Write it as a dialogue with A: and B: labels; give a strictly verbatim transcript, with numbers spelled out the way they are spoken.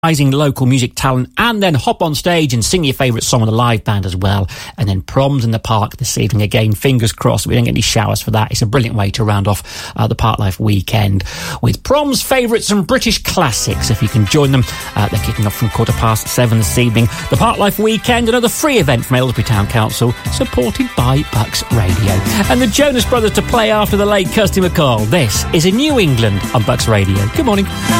A: Rising local music talent, and then hop on stage and sing your favourite song with a live band as well. And then proms in the park this evening again. Fingers crossed we don't get any showers for that. It's a brilliant way to round off uh, the Park Life weekend with proms, favourites and British classics. If you can join them, uh, they're kicking off from quarter past seven this evening. The Park Life weekend, another free event from Aylesbury Town Council, supported by Bucks Radio. And the Jonas Brothers to play after the late Kirsty MacColl. This is in New England on Bucks Radio. Good morning.